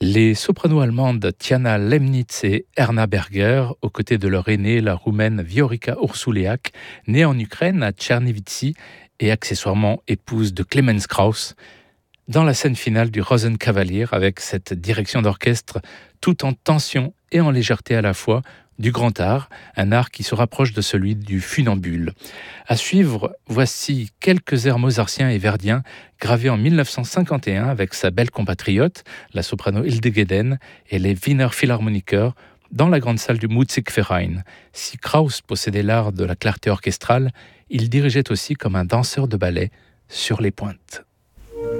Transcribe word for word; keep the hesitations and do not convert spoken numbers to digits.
Les sopranos allemandes Tiana Lemnitz et Erna Berger, aux côtés de leur aînée, la roumaine Viorica Ursuleac, née en Ukraine à Tchernivtsi et accessoirement épouse de Clemens Krauss, dans la scène finale du Rosenkavalier avec cette direction d'orchestre tout en tension et en légèreté à la fois, du grand art, un art qui se rapproche de celui du funambule. À suivre, voici quelques airs mozartiens et verdiens gravés en mille neuf cent cinquante et un avec sa belle compatriote, la soprano Hilde Geden et les Wiener Philharmoniker dans la grande salle du Musikverein. Si Krauss possédait l'art de la clarté orchestrale, il dirigeait aussi comme un danseur de ballet sur les pointes.